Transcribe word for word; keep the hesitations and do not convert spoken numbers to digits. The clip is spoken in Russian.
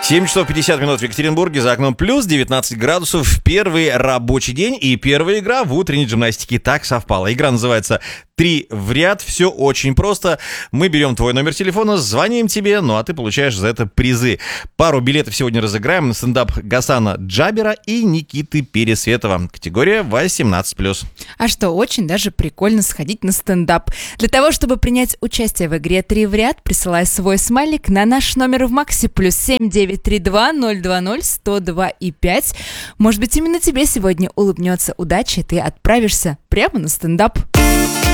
семь часов пятьдесят минут в Екатеринбурге, за окном плюс девятнадцать градусов. Первый рабочий день и первая игра в утренней гимнастике. Так совпало. Игра называется «Три в ряд». Все очень просто. Мы берем твой номер телефона, звоним тебе, ну а ты получаешь за это призы. Пару билетов сегодня разыграем на стендап Гасана Джабера и Никиты Пересветова. Категория восемнадцать плюс. А что, очень даже прикольно сходить на стендап. Для того, чтобы принять участие в игре «Три в ряд», присылай свой смайлик на наш номер в Максе плюс семь девять три два ноль два ноль сто два и пять. Может быть, именно тебе сегодня улыбнется удача, и ты отправишься прямо на стендап.